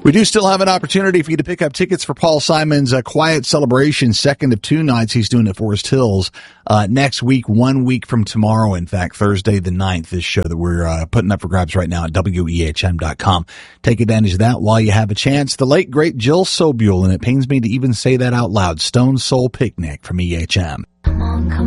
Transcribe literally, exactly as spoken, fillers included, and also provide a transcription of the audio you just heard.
We do still have an opportunity for you to pick up tickets for Paul Simon's uh, Quiet Celebration, second of two nights he's doing at Forest Hills uh, next week, one week from tomorrow, in fact, Thursday the ninth, this show that we're uh, putting up for grabs right now at W E H M dot com. Take advantage of that while you have a chance. The late, great Jill Sobule, and it pains me to even say that out loud, Stone Soul Picnic from E H M.